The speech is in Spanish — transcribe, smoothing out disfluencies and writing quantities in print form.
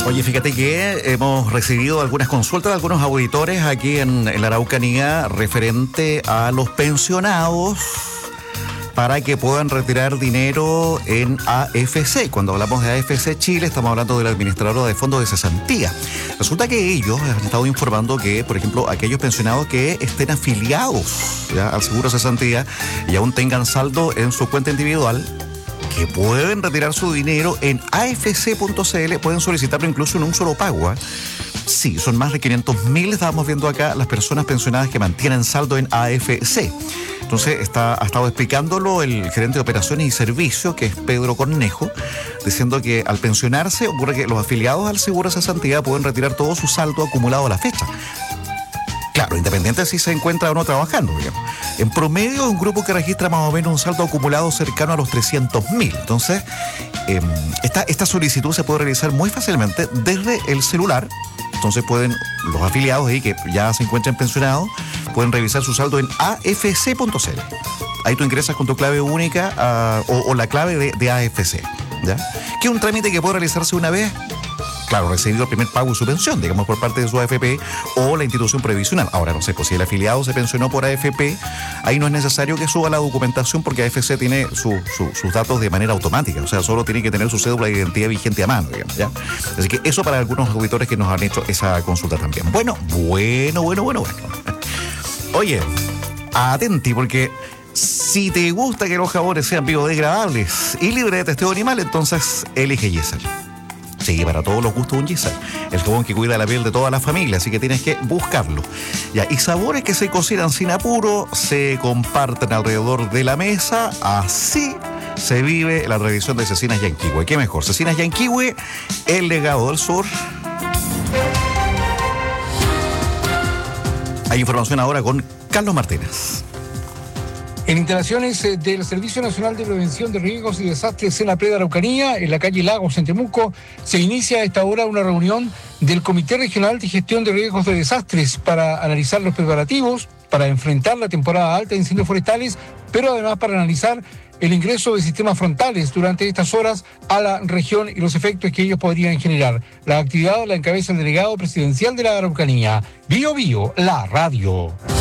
Oye, fíjate que hemos recibido algunas consultas de algunos auditores aquí en la Araucanía referente a los pensionados para que puedan retirar dinero en AFC. Cuando hablamos de AFC Chile, estamos hablando del administrador de fondos de cesantía. Resulta que ellos han estado informando que, por ejemplo, aquellos pensionados que estén afiliados ya al seguro de cesantía y aún tengan saldo en su cuenta individual, que pueden retirar su dinero en afc.cl, pueden solicitarlo incluso en un solo pago. Sí, son más de 500.000, estábamos viendo acá, las personas pensionadas que mantienen saldo en AFC. Entonces ha estado explicándolo el gerente de operaciones y servicios, que es Pedro Cornejo, diciendo que al pensionarse ocurre que los afiliados al seguro de cesantía pueden retirar todo su saldo acumulado a la fecha. Claro, independiente de si se encuentra o no trabajando, digamos. En promedio, un grupo que registra más o menos un saldo acumulado cercano a los 300.000. Entonces, esta solicitud se puede realizar muy fácilmente desde el celular. Entonces los afiliados ahí que ya se encuentran pensionados, pueden revisar su saldo en afc.cl. Ahí tú ingresas con tu clave única o la clave de AFC, ¿ya? Que es un trámite que puede realizarse una vez, claro, recibido el primer pago de su pensión, digamos, por parte de su AFP o la institución previsional. Ahora, no sé, pues si el afiliado se pensionó por AFP, ahí no es necesario que suba la documentación porque AFC tiene sus datos de manera automática. O sea, solo tiene que tener su cédula de identidad vigente a mano, digamos, ¿ya? Así que eso para algunos auditores que nos han hecho esa consulta también. Bueno. Oye, atenti, porque si te gusta que los jabones sean biodegradables y libres de testeo animal, entonces elige Yesal. Sí, para todos los gustos un Yesal. El jabón que cuida la piel de toda la familia, así que tienes que buscarlo. Ya, y sabores que se cocinan sin apuro, se comparten alrededor de la mesa, así se vive la tradición de Cecinas Yanquihue. ¿Qué mejor? Cecinas Yanquihue, el legado del sur. Hay información ahora con Carlos Martínez. En instalaciones del Servicio Nacional de Prevención de Riesgos y Desastres en la Playa de Araucanía, en la calle Lagos, en Temuco, se inicia a esta hora una reunión del Comité Regional de Gestión de Riesgos de Desastres para analizar los preparativos para enfrentar la temporada alta de incendios forestales, pero además para analizar el ingreso de sistemas frontales durante estas horas a la región y los efectos que ellos podrían generar. La actividad la encabeza el delegado presidencial de la Araucanía. Bio, la radio.